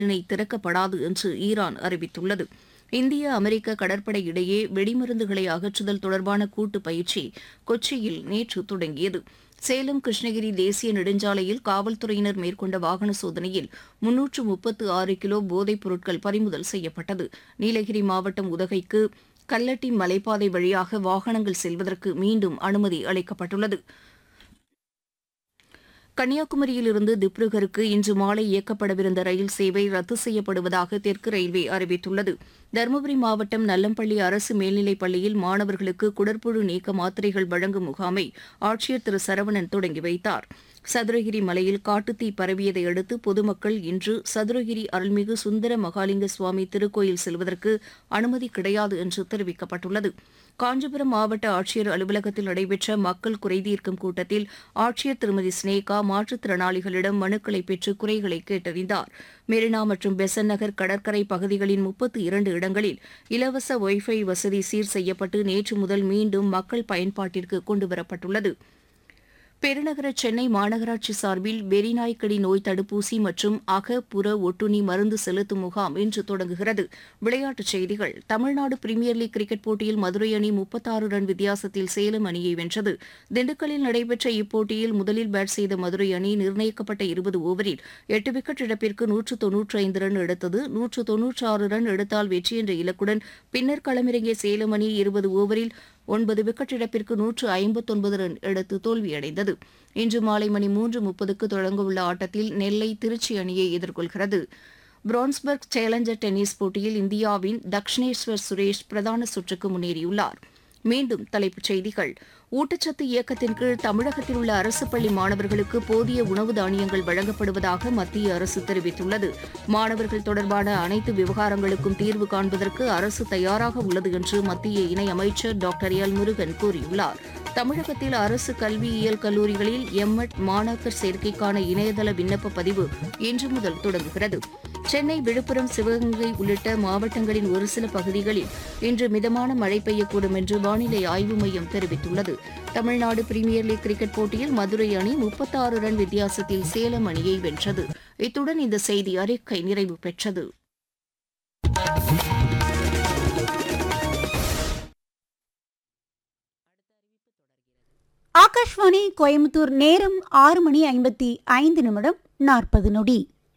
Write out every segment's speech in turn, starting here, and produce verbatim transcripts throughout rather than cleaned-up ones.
இணை திறக்கப்படாது என்று ஈரான் அறிவித்துள்ளது. இந்திய அமெரிக்க கடற்படை இடையே வெடிமருந்துகளை அகற்றுதல் தொடர்பான கூட்டு பயிற்சி கொச்சியில் நேற்று தொடங்கியது. சேலம் கிருஷ்ணகிரி தேசிய நெடுஞ்சாலையில் காவல்துறையினர் மேற்கொண்ட வாகன சோதனையில் முன்னூற்று முப்பத்து ஆறு கிலோ போதைப் பொருட்கள் பறிமுதல் செய்யப்பட்டது. நீலகிரி மாவட்டம் உதகைக்கு கல்லட்டி மலைப்பாதை வழியாக வாகனங்கள் செல்வதற்கு மீண்டும் அனுமதி அளிக்கப்பட்டுள்ளது. கன்னியாகுமரியிலிருந்து திப்ருகருக்கு இன்று மாலை இயக்கப்படவிருந்த ரயில் சேவை ரத்து செய்யப்படுவதாக தெற்கு ரயில்வே அறிவித்துள்ளது. தருமபுரி மாவட்டம் நல்லம்பள்ளி அரசு மேல்நிலைப் பள்ளியில் மாணவர்களுக்கு குடற்புழு நீக்க மாத்திரைகள் வழங்கும் முகாமை ஆட்சியர் திரு சரவணன் தொடங்கி வைத்தார். சதுரகிரி மலையில் காட்டுத்தீ பரவியதை அடுத்து பொதுமக்கள் இன்று சதுரகிரி அருள்மிகு சுந்தர மகாலிங்க சுவாமி திருக்கோயில் செல்வதற்கு அனுமதி கிடையாது என்று தெரிவிக்கப்பட்டுள்ளது. காஞ்சிபுரம் மாவட்ட ஆட்சியர் அலுவலகத்தில் நடைபெற்ற மக்கள் குறைதீர்க்கும் கூட்டத்தில் ஆட்சியர் திருமதி ஸ்னேகா மாற்றுத்திறனாளிகளிடம் மனுக்களை பெற்று குறைகளை கேட்டறிந்தார். மெரினா மற்றும் பெசன் நகர் கடற்கரை பகுதிகளின் முப்பத்து இரண்டு இடங்களில் இலவச ஒய்ஃபை வசதி சீர் செய்யப்பட்டு நேற்று முதல் மீண்டும் மக்கள் பயன்பாட்டிற்கு கொண்டுவரப்பட்டுள்ளது. பெருநகர சென்னை மாநகராட்சி சார்பில் வெறிநாய்க்கடி நோய் தடுப்பூசி மற்றும் அக புற ஒட்டுண்ணி மருந்து செலுத்தும் முகாம் இன்று தொடங்குகிறது. விளையாட்டுச் செய்திகள். தமிழ்நாடு பிரீமியர் லீக் கிரிக்கெட் போட்டியில் மதுரை அணி முப்பத்தாறு ரன் வித்தியாசத்தில் சேலம் அணியை வென்றது. திண்டுக்கல்லில் நடைபெற்ற இப்போட்டியில் முதலில் பேட் செய்த மதுரை அணி நிர்ணயிக்கப்பட்ட இருபது ஓவரில் எட்டு விக்கெட் இழப்பிற்கு நூற்று தொன்னூற்றி ஐந்து ரன் எடுத்தது. நூற்று தொன்னூற்றி ஆறு ரன் எடுத்தால் வெற்றி என்ற இலக்குடன் பின்னர் களமிறங்கிய சேலம் அணி இருபது ஓவரில் ஒன்பது விக்கெட் இழப்பிற்கு நூற்று ஐம்பத்தொன்பது ரன் எடுத்து தோல்வியடைந்தது. இன்று மாலை மணி மூன்று முப்பதுக்கு தொடங்கவுள்ள ஆட்டத்தில் நெல்லை திருச்சி அணியை எதிர்கொள்கிறது. பிரான்ஸ்பர்க் சேலஞ்சர் டென்னிஸ் போட்டியில் இந்தியாவின் தக்ஷினேஸ்வர் சுரேஷ் பிரதான சுற்றுக்கு முன்னேறியுள்ளார். மீண்டும் தலைப்புச் செய்திகள். ஊட்டச்சத்து இயக்கத்தின் கீழ் தமிழகத்தில் உள்ள அரசு பள்ளி மாணவர்களுக்கு போதிய உணவு தானியங்கள் வழங்கப்படுவதாக மத்திய அரசு தெரிவித்துள்ளது. மாணவர்கள் தொடர்பான அனைத்து விவகாரங்களுக்கும் தீர்வு காண்பதற்கு அரசு தயாராக உள்ளது என்று மத்திய இணையமைச்சர் டாக்டர் எல் முருகன் கூறியுள்ளார். தமிழகத்தில் அரசு கல்வியியல் கல்லூரிகளில் எம்எட் மாணாக்கர் சேர்க்கைக்கான இணையதள விண்ணப்ப பதிவு இன்று முதல் தொடங்குகிறது. சென்னை, விழுப்புரம், சிவகங்கை உள்ளிட்ட மாவட்டங்களின் ஒரு சில பகுதிகளில் இன்று மிதமான மழை பெய்யக்கூடும் என்று வானிலை ஆய்வு மையம் தெரிவித்துள்ளது. தமிழ்நாடு பிரீமியர் லீக் கிரிக்கெட் போட்டியில் மதுரை அணி முப்பத்தாறு ரன் வித்தியாசத்தில் சேலம் அணியை வென்றது. இத்துடன் இந்த செய்தி அறிக்கை நிறைவு பெற்றது. ஆகாஷ்வாணி கோயம்புத்தூர். நேரம் ஆறு மணி ஐம்பத்தி ஐந்து நிமிடம் நாற்பது நொடி.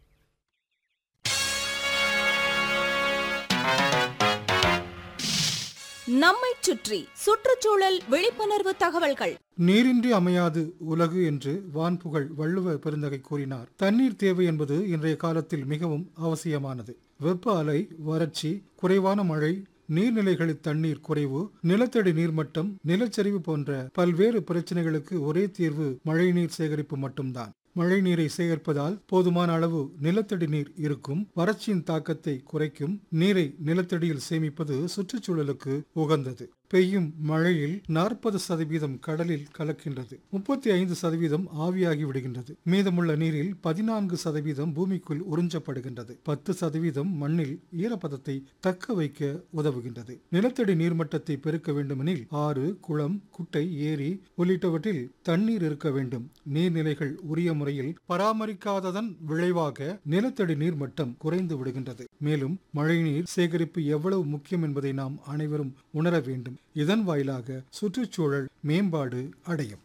நம்மை சுற்றி சுற்றுச்சூழல் விழிப்புணர்வு தகவல்கள். நீரின்றி அமையாது உலகு என்று வான்புகழ் வள்ளுவ பெருந்தகை கூறினார். தண்ணீர் தேவை என்பது இன்றைய காலத்தில் மிகவும் அவசியமானது. வெப்ப அலை, வறட்சி, குறைவான மழை, நீர்நிலைகளில் தண்ணீர் குறைவு, நிலத்தடி நீர்மட்டம், நிலச்சரிவு போன்ற பல்வேறு பிரச்சனைகளுக்கு ஒரே தீர்வு மழைநீர் சேகரிப்பு மட்டும்தான். மழை நீரை சேகரிப்பதால் போதுமான அளவு நிலத்தடி நீர் இருக்கும், வறட்சியின் தாக்கத்தை குறைக்கும். நீரை நிலத்தடியில் சேமிப்பது சுற்றுச்சூழலுக்கு உகந்தது. பெய்யும் மழையில் நாற்பது சதவீதம் கடலில் கலக்கின்றது, முப்பத்தி ஐந்து சதவீதம் ஆவியாகி விடுகின்றது. மீதமுள்ள நீரில் பதினான்கு சதவீதம் பூமிக்குள் உறிஞ்சப்படுகின்றது. பத்து சதவீதம் மண்ணில் ஈரப்பதத்தை தக்க வைக்க உதவுகின்றது. நிலத்தடி நீர்மட்டத்தை பெருக்க வேண்டுமெனில் ஆறு, குளம், குட்டை, ஏரி உள்ளிட்டவற்றில் தண்ணீர் இருக்க வேண்டும். நீர்நிலைகள் உரிய முறையில் பராமரிக்காததன் விளைவாக நிலத்தடி நீர் மட்டம் குறைந்து விடுகின்றது. மேலும் மழைநீர் சேகரிப்பு எவ்வளவு முக்கியம் என்பதை நாம் அனைவரும் உணர வேண்டும். இதன் வாயிலாக சுற்றுச்சூழல் மேம்பாடு அடையும்.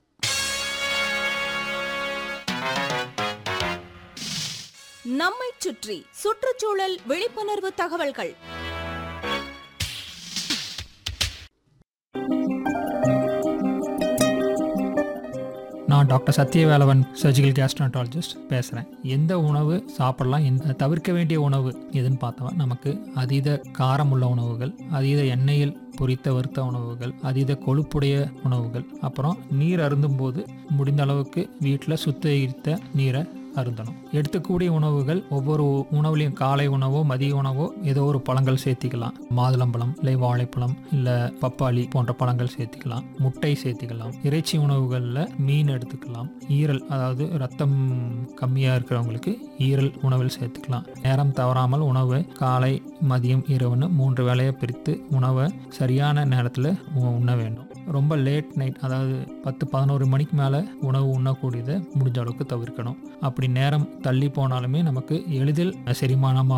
நம்மை சுற்றி சுற்றுச்சூழல் விழிப்புணர்வு தகவல்கள். நான் டாக்டர் சத்யவேலவன், சர்ஜிக்கல் கேஸ்ட்ரோன்டாலஜிஸ்ட் பேசுகிறேன். எந்த உணவு சாப்பிடலாம், எந்த தவிர்க்க வேண்டிய உணவு எதுன்னு பார்த்தோம். நமக்கு அதீத காரம் உள்ள உணவுகள், அதீத எண்ணெயில் பொரித்த வறுத்த உணவுகள், அதீத கொழுப்புடைய உணவுகள், அப்புறம் நீர் அருந்தும் போது முடிந்த அளவுக்கு வீட்டில் சுத்திகரித்த நீரை அருந்தணும். எடுத்துக்கூடிய உணவுகள் ஒவ்வொரு உணவுலையும் காலை உணவோ மதிய உணவோ ஏதோ ஒரு பழங்கள் சேர்த்திக்கலாம். மாதுளம்பழம், இல்லை வாழைப்பழம், இல்லை பப்பாளி போன்ற பழங்கள் சேர்த்திக்கலாம். முட்டை சேர்த்திக்கலாம். இறைச்சி உணவுகளில் மீன் எடுத்துக்கலாம். ஈரல், அதாவது ரத்தம் கம்மியாக இருக்கிறவங்களுக்கு ஈரல் உணவில் சேர்த்துக்கலாம். நேரம் தவறாமல் உணவை காலை மதியம் இரவுன்னு மூன்று வேளையை பிரித்து உணவை சரியான நேரத்தில் உண்ண வேண்டும். ரொம்ப லேட் நைட், அதாவது பத்து பதினோரு மணிக்கு மேலே உணவு உண்ணக்கூடியதை முடிஞ்ச அளவுக்கு தவிர்க்கணும். அப்படி நேரம் தள்ளி போனாலுமே நமக்கு எளிதில் செரிமானம்